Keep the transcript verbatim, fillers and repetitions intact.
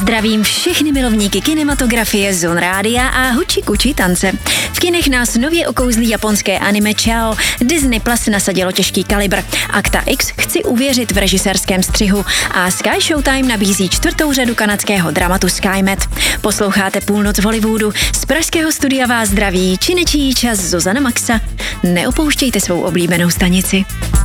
Zdravím všechny milovníky kinematografie, Zone Rádia a huči kuči tance. V kinech nás nově okouzlí japonské anime Chao. Disney Plus nasadilo těžký kalibr. Akta X chci uvěřit v režisérském střihu a Sky Showtime nabízí čtvrtou řadu kanadského dramatu SkyMed. Posloucháte Půlnoc v Hollywoodu. Z pražského studia vás zdraví Činečí čas Zuzana Maxa. Neopouštějte svou oblíbenou stanici.